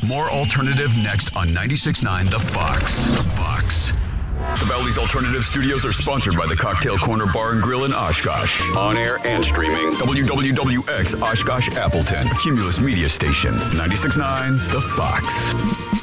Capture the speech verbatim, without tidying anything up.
More alternative next on ninety-six point nine The Fox. The Fox. The Bally's Alternative Studios are sponsored by the Cocktail Corner Bar and Grill in Oshkosh. On air and streaming. W W W X Oshkosh Appleton. A Cumulus Media Station. ninety-six point nine The Fox.